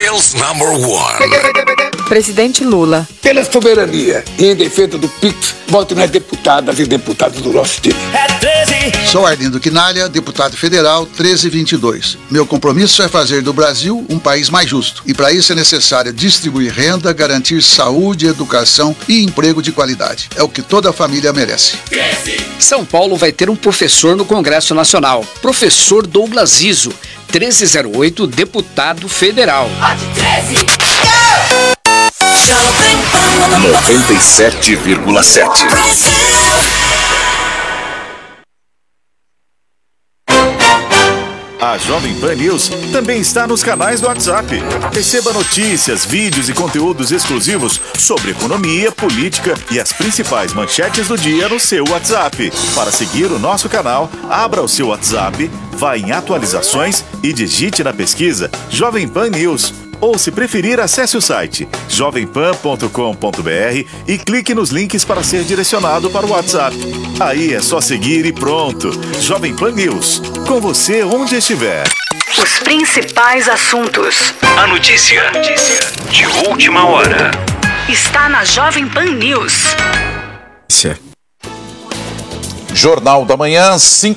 Brazil's #1. Presidente Lula. Pela soberania e em defesa do PIX, voto nas deputadas e deputados do nosso time. É 13. Sou Arlindo Quinalha, deputado federal 1322. Meu compromisso é fazer do Brasil um país mais justo. E para isso é necessário distribuir renda, garantir saúde, educação e emprego de qualidade. É o que toda família merece. 13. São Paulo vai ter um professor no Congresso Nacional. Professor Douglas Izzo, 1308, deputado federal. Pode 13. 97,7. A Jovem Pan News também está nos canais do WhatsApp. Receba notícias, vídeos e conteúdos exclusivos sobre economia, política e as principais manchetes do dia no seu WhatsApp. Para seguir o nosso canal, abra o seu WhatsApp, vá em atualizações e digite na pesquisa Jovem Pan News. Ou, se preferir, acesse o site jovempan.com.br e clique nos links para ser direcionado para o WhatsApp. Aí é só seguir e pronto. Jovem Pan News, com você onde estiver. Os principais assuntos. A notícia de última hora. Está na Jovem Pan News. Jornal da Manhã,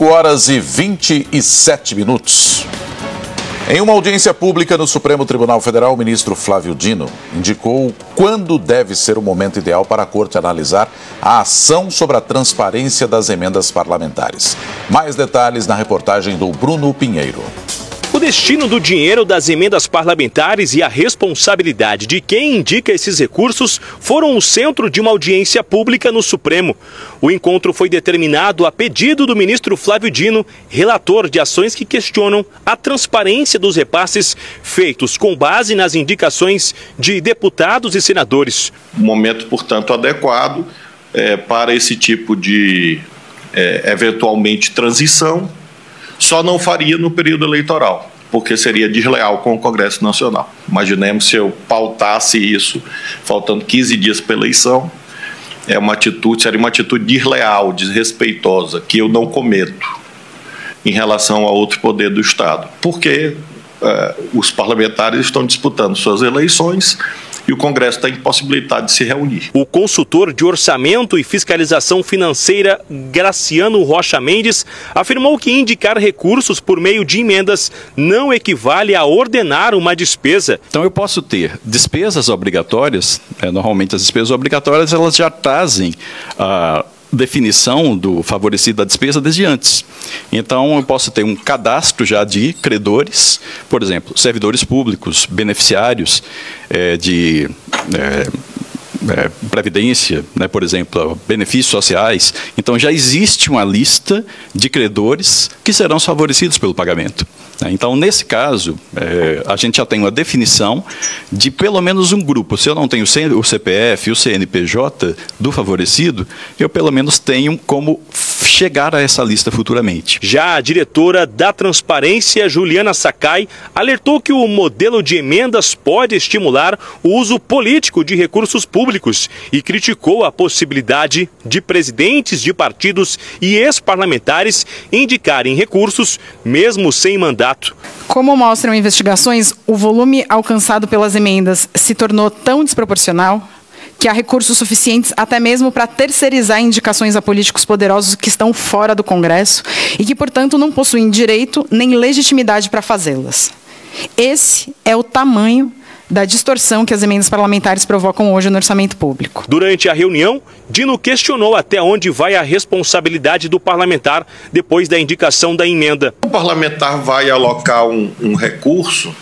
5h27. Em uma audiência pública no Supremo Tribunal Federal, o ministro Flávio Dino indicou quando deve ser o momento ideal para a Corte analisar a ação sobre a transparência das emendas parlamentares. Mais detalhes na reportagem do Bruno Pinheiro. O destino do dinheiro das emendas parlamentares e a responsabilidade de quem indica esses recursos foram o centro de uma audiência pública no Supremo. O encontro foi determinado a pedido do ministro Flávio Dino, relator de ações que questionam a transparência dos repasses feitos com base nas indicações de deputados e senadores. Um momento, portanto, adequado para esse tipo de, eventualmente, transição. Só não faria no período eleitoral, porque seria desleal com o Congresso Nacional. Imaginemos se eu pautasse isso, faltando 15 dias para a eleição, seria uma atitude desleal, desrespeitosa, que eu não cometo em relação a outro poder do Estado, porque os parlamentares estão disputando suas eleições e o Congresso está impossibilitado de se reunir. O consultor de Orçamento e Fiscalização Financeira, Graciano Rocha Mendes, afirmou que indicar recursos por meio de emendas não equivale a ordenar uma despesa. Então eu posso ter despesas obrigatórias, normalmente as despesas obrigatórias elas já trazem a definição do favorecido da despesa desde antes. Então, eu posso ter um cadastro já de credores, por exemplo, servidores públicos, beneficiários de previdência, por exemplo, benefícios sociais. Então, já existe uma lista de credores que serão favorecidos pelo pagamento. Então, nesse caso, a gente já tem uma definição de pelo menos um grupo. Se eu não tenho o CPF e o CNPJ do favorecido, eu pelo menos tenho como chegar a essa lista futuramente. Já a diretora da Transparência, Juliana Sakai, alertou que o modelo de emendas pode estimular o uso político de recursos públicos e criticou a possibilidade de presidentes de partidos e ex-parlamentares indicarem recursos, mesmo sem mandato. Como mostram investigações, o volume alcançado pelas emendas se tornou tão desproporcional que há recursos suficientes até mesmo para terceirizar indicações a políticos poderosos que estão fora do Congresso e que, portanto, não possuem direito nem legitimidade para fazê-las. Esse é o tamanho da distorção que as emendas parlamentares provocam hoje no orçamento público. Durante a reunião, Dino questionou até onde vai a responsabilidade do parlamentar depois da indicação da emenda. O parlamentar vai alocar um recurso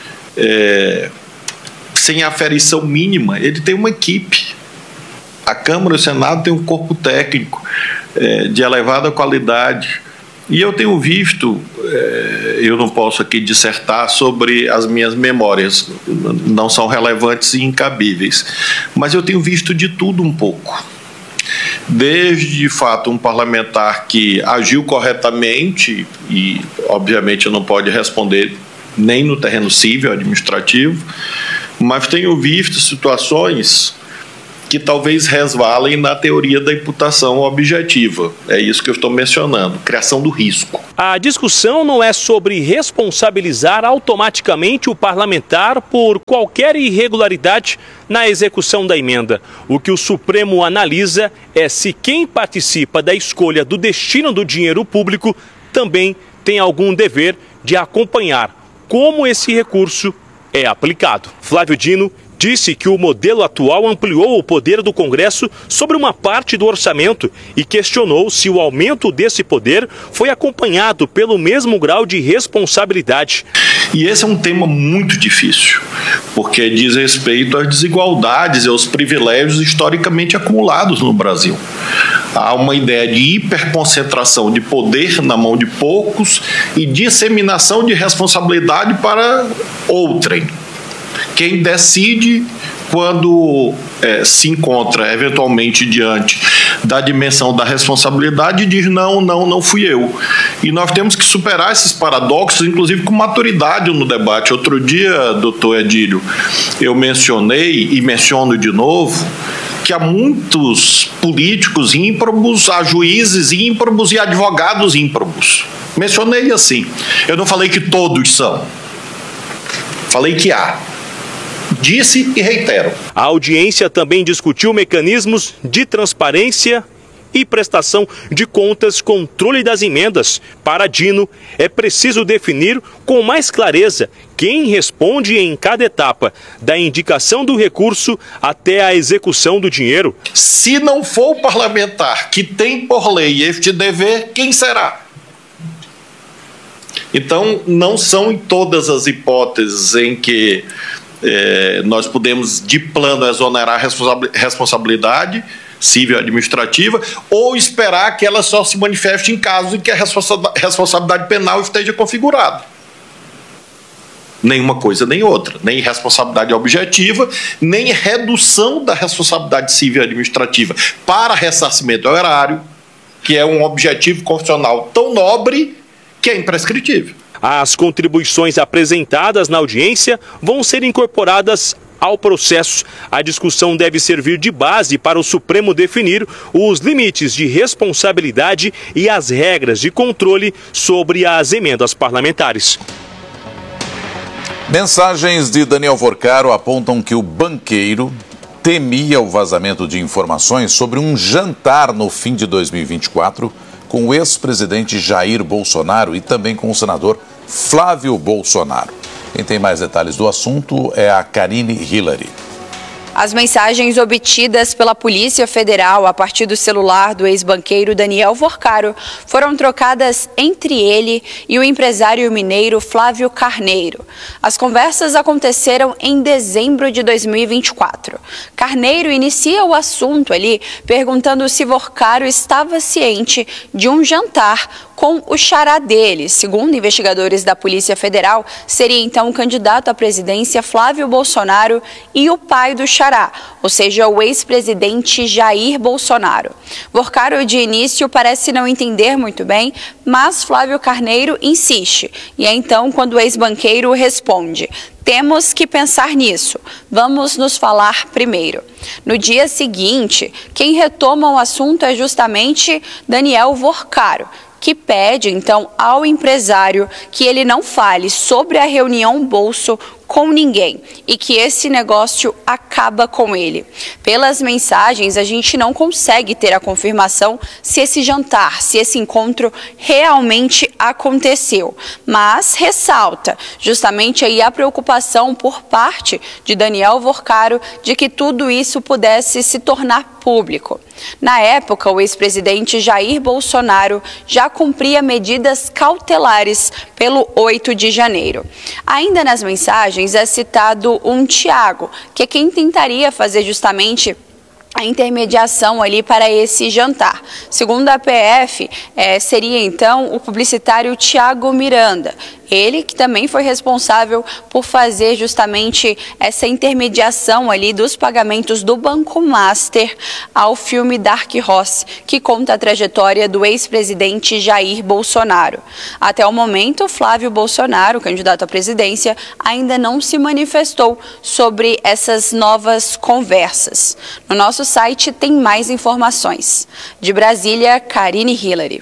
sem aferição mínima. Ele tem uma equipe. A Câmara e o Senado têm um corpo técnico de elevada qualidade. E eu tenho visto, eu não posso aqui dissertar sobre as minhas memórias, não são relevantes e incabíveis, mas eu tenho visto de tudo um pouco. Desde, de fato, um parlamentar que agiu corretamente, e obviamente não pode responder nem no terreno civil, administrativo, mas tenho visto situações que talvez resvalem na teoria da imputação objetiva. É isso que eu estou mencionando, criação do risco. A discussão não é sobre responsabilizar automaticamente o parlamentar por qualquer irregularidade na execução da emenda. O que o Supremo analisa é se quem participa da escolha do destino do dinheiro público também tem algum dever de acompanhar como esse recurso é aplicado. Flávio Dino disse que o modelo atual ampliou o poder do Congresso sobre uma parte do orçamento e questionou se o aumento desse poder foi acompanhado pelo mesmo grau de responsabilidade. E esse é um tema muito difícil, porque diz respeito às desigualdades e aos privilégios historicamente acumulados no Brasil. Há uma ideia de hiperconcentração de poder na mão de poucos e disseminação de responsabilidade para outrem. Quem decide, quando se encontra eventualmente diante da dimensão da responsabilidade, diz não fui eu. E nós temos que superar esses paradoxos, inclusive com maturidade no debate. Outro dia, doutor Edílio, eu mencionei e menciono de novo que há muitos políticos ímprobos, há juízes ímprobos e advogados ímprobos. Mencionei assim. Eu não falei que todos são. Falei que há. Disse e reitero. A audiência também discutiu mecanismos de transparência e prestação de contas, controle das emendas. Para Dino, é preciso definir com mais clareza quem responde em cada etapa, da indicação do recurso até a execução do dinheiro. Se não for o parlamentar que tem por lei este dever, quem será? Então, não são em todas as hipóteses em que nós podemos, de plano, exonerar a responsabilidade civil e administrativa, ou esperar que ela só se manifeste em casos em que a responsabilidade penal esteja configurada. Nenhuma coisa nem outra, nem responsabilidade objetiva, nem redução da responsabilidade civil e administrativa para ressarcimento ao erário, que é um objetivo constitucional tão nobre que é imprescritível. As contribuições apresentadas na audiência vão ser incorporadas ao processo. A discussão deve servir de base para o Supremo definir os limites de responsabilidade e as regras de controle sobre as emendas parlamentares. Mensagens de Daniel Vorcaro apontam que o banqueiro temia o vazamento de informações sobre um jantar no fim de 2024 com o ex-presidente Jair Bolsonaro e também com o senador Flávio Bolsonaro. Quem tem mais detalhes do assunto é a Karine Hillary. As mensagens obtidas pela Polícia Federal a partir do celular do ex-banqueiro Daniel Vorcaro foram trocadas entre ele e o empresário mineiro Flávio Carneiro. As conversas aconteceram em dezembro de 2024. Carneiro inicia o assunto ali perguntando se Vorcaro estava ciente de um jantar com o xará dele. Segundo investigadores da Polícia Federal, seria então o candidato à presidência Flávio Bolsonaro e o pai do xará, ou seja, o ex-presidente Jair Bolsonaro. Vorcaro, de início, parece não entender muito bem, mas Flávio Carneiro insiste. E é então quando o ex-banqueiro responde: temos que pensar nisso. Vamos nos falar primeiro. No dia seguinte, quem retoma o assunto é justamente Daniel Vorcaro, que pede, então, ao empresário que ele não fale sobre a reunião bolso com ninguém e que esse negócio acaba com ele. Pelas mensagens, a gente não consegue ter a confirmação se esse jantar, se esse encontro realmente aconteceu, mas ressalta justamente aí a preocupação por parte de Daniel Vorcaro de que tudo isso pudesse se tornar público. Na época, o ex-presidente Jair Bolsonaro já cumpria medidas cautelares pelo 8 de janeiro. Ainda nas mensagens é citado um Tiago, que é quem tentaria fazer justamente a intermediação ali para esse jantar. Segundo a PF, seria então o publicitário Tiago Miranda. Ele que também foi responsável por fazer justamente essa intermediação ali dos pagamentos do Banco Master ao filme Dark Horse, que conta a trajetória do ex-presidente Jair Bolsonaro. Até o momento, Flávio Bolsonaro, candidato à presidência, ainda não se manifestou sobre essas novas conversas. No nosso site tem mais informações. De Brasília, Karine Hillary.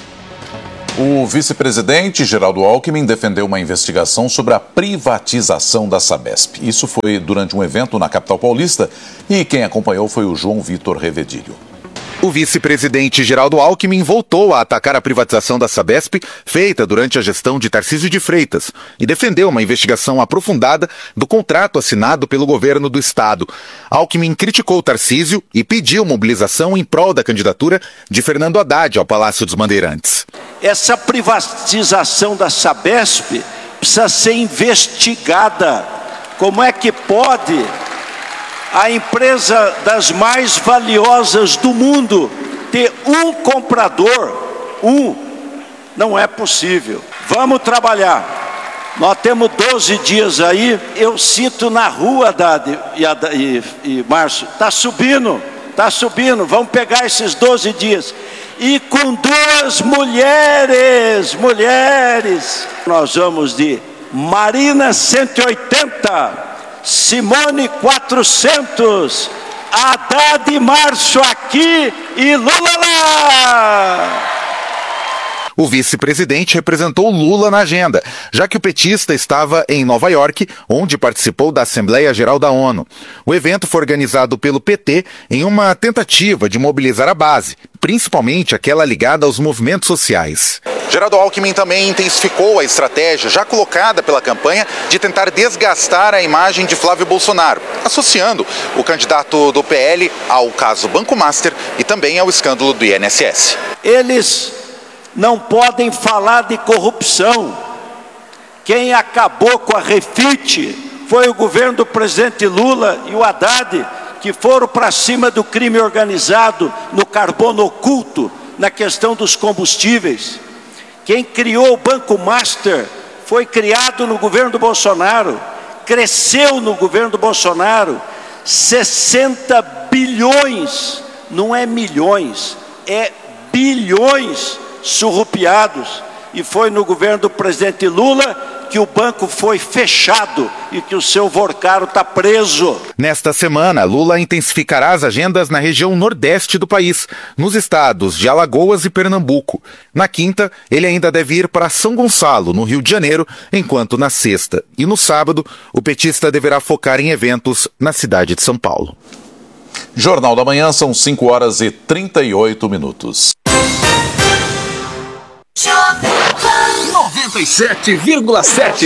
O vice-presidente Geraldo Alckmin defendeu uma investigação sobre a privatização da Sabesp. Isso foi durante um evento na capital paulista e quem acompanhou foi o João Vitor Revedilho. O vice-presidente Geraldo Alckmin voltou a atacar a privatização da Sabesp, feita durante a gestão de Tarcísio de Freitas, e defendeu uma investigação aprofundada do contrato assinado pelo governo do estado. Alckmin criticou Tarcísio e pediu mobilização em prol da candidatura de Fernando Haddad ao Palácio dos Bandeirantes. Essa privatização da Sabesp precisa ser investigada. Como é que pode a empresa das mais valiosas do mundo ter um comprador? Não é possível. Vamos trabalhar. Nós temos 12 dias aí. Eu sinto na rua, Haddad e Márcio, está subindo. Vamos pegar esses 12 dias. E com 2 mulheres. Nós vamos de Marina 180, Simone 400, Haddad e Márcio aqui e Lula lá! O vice-presidente representou Lula na agenda, já que o petista estava em Nova York, onde participou da Assembleia Geral da ONU. O evento foi organizado pelo PT em uma tentativa de mobilizar a base, principalmente aquela ligada aos movimentos sociais. Geraldo Alckmin também intensificou a estratégia já colocada pela campanha de tentar desgastar a imagem de Flávio Bolsonaro, associando o candidato do PL ao caso Banco Master e também ao escândalo do INSS. Eles não podem falar de corrupção. Quem acabou com a Refit foi o governo do presidente Lula e o Haddad, que foram para cima do crime organizado no carbono oculto, na questão dos combustíveis. Quem criou o Banco Master foi criado no governo do Bolsonaro, cresceu no governo do Bolsonaro, 60 bilhões, não é milhões, é bilhões surrupiados, e foi no governo do presidente Lula que o banco foi fechado e que o seu Vorcaro está preso. Nesta semana, Lula intensificará as agendas na região nordeste do país, nos estados de Alagoas e Pernambuco. Na quinta, ele ainda deve ir para São Gonçalo, no Rio de Janeiro, enquanto na sexta e no sábado, o petista deverá focar em eventos na cidade de São Paulo. Jornal da Manhã, são 5h38. 97,7.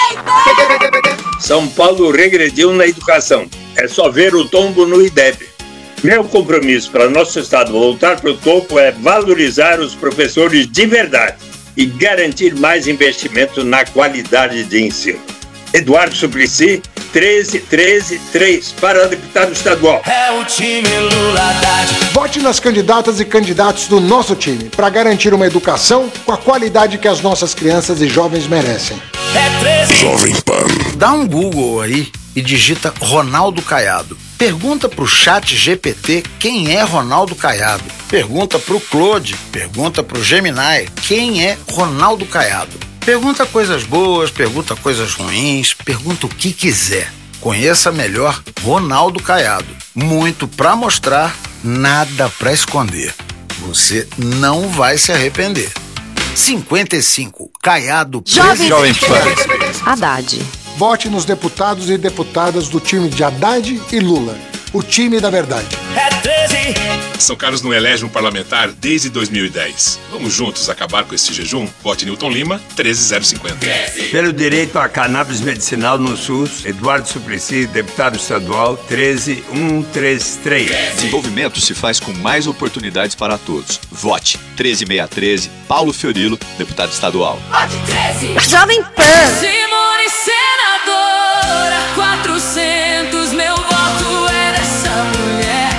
São Paulo regrediu na educação. É só ver o tombo no IDEB. Meu compromisso para nosso estado voltar para o topo é valorizar os professores de verdade e garantir mais investimento na qualidade de ensino. Eduardo Suplicy, 13133 para deputado estadual. É o time Lula Haddad. Vote nas candidatas e candidatos do nosso time para garantir uma educação com a qualidade que as nossas crianças e jovens merecem. É 13. Jovem Pan. Dá um Google aí e digita Ronaldo Caiado. Pergunta pro Chat GPT quem é Ronaldo Caiado. Pergunta pro Claude, pergunta pro Gemini quem é Ronaldo Caiado. Pergunta coisas boas, pergunta coisas ruins, pergunta o que quiser. Conheça melhor Ronaldo Caiado. Muito pra mostrar, nada pra esconder. Você não vai se arrepender. 55, Caiado. Jovem Pan. Haddad. Vote nos deputados e deputadas do time de Haddad e Lula. O time da verdade. É 13. São Carlos não elege um parlamentar desde 2010. Vamos juntos acabar com este jejum? Vote Newton Lima, 13050. Pelo direito à cannabis medicinal no SUS, Eduardo Suplicy, deputado estadual, 13133. Desenvolvimento se faz com mais oportunidades para todos. Vote 13613, Paulo Fiorilo, deputado estadual. Vote 13. Jovem Pan. Simone senadora, 400, meu voto é dessa mulher. Sou Simone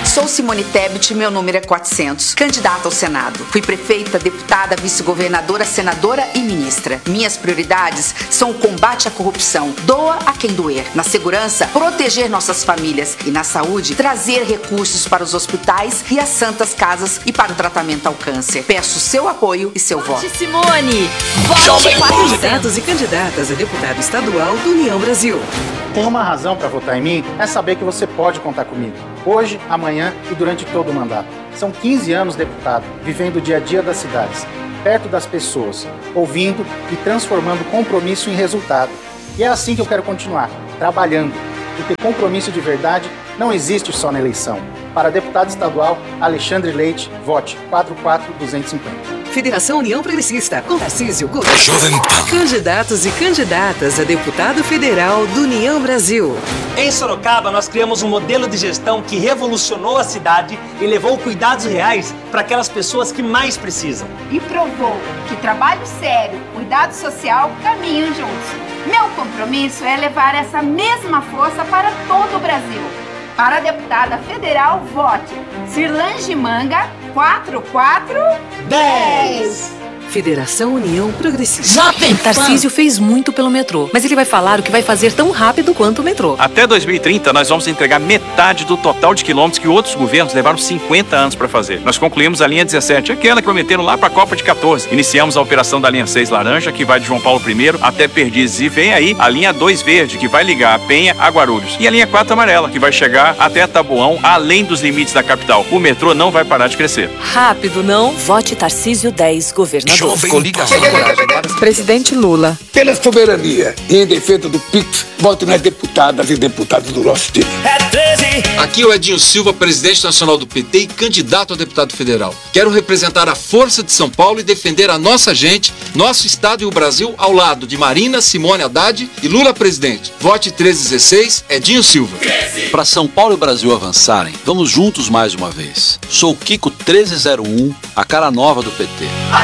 Simone Tebet, meu número é 400. Candidata ao Senado. Fui prefeita, deputada, vice-governadora, senadora e ministra. Minhas prioridades são o combate à corrupção. Doa a quem doer. Na segurança, proteger nossas famílias. E na saúde, trazer recursos para os hospitais e as santas casas e para o tratamento ao câncer. Peço seu apoio e seu voto. Simone, vote 400. Candidatos e candidatas a deputado estadual do União Brasil. Tem uma razão para votar em mim, é saber que você pode contar comigo. Hoje, amanhã e durante todo o mandato. São 15 anos deputado, vivendo o dia a dia das cidades, perto das pessoas, ouvindo e transformando compromisso em resultado. E é assim que eu quero continuar, trabalhando. Porque compromisso de verdade não existe só na eleição. Para deputado estadual, Alexandre Leite, vote 44250. Federação União Progressista, com Tarcísio Governo. Candidatos e candidatas a deputado federal do União Brasil. Em Sorocaba, nós criamos um modelo de gestão que revolucionou a cidade e levou cuidados reais para aquelas pessoas que mais precisam. E provou que trabalho sério, cuidado social caminham juntos. Meu compromisso é levar essa mesma força para todo o Brasil. Para a deputada federal, vote Cirlange Manga 4410. Federação União Progressista. Tarcísio fez muito pelo metrô, mas ele vai falar o que vai fazer tão rápido quanto o metrô. Até 2030, nós vamos entregar metade do total de quilômetros que outros governos levaram 50 anos para fazer. Nós concluímos a linha 17, aquela que prometeram lá para a Copa de 14. Iniciamos a operação da linha 6 laranja, que vai de João Paulo I até Perdizes. E vem aí a linha 2 verde, que vai ligar a Penha a Guarulhos. E a linha 4 amarela, que vai chegar até Taboão, além dos limites da capital. O metrô não vai parar de crescer. Rápido, não? Vote Tarcísio 10, governador. Presidente Lula. Pela soberania e em defesa do PIX, vote nas deputadas e deputados do nosso time. Aqui é o Edinho Silva, presidente nacional do PT e candidato a deputado federal. Quero representar a força de São Paulo e defender a nossa gente, nosso estado e o Brasil ao lado de Marina, Simone Haddad e Lula presidente. Vote 1316, Edinho Silva. Para São Paulo e o Brasil avançarem, vamos juntos mais uma vez. Sou Kiko 1301, a cara nova do PT.